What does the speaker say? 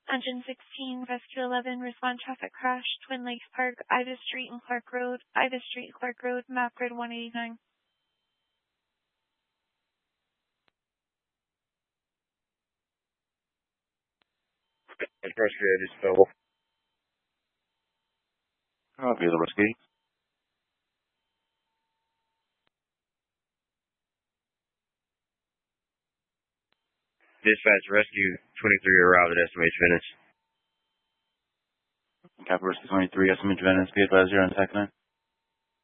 Engine 16, Rescue 11, respond traffic crash, Twin Lakes Park, Ivy Street and Clark Road, map grid 189. Rescue is available. Copy the rescue. Dispatch rescue 23 arrived at SMH Venice. Copy rescue 23, SMH Venice, be advised you're on TAC 9.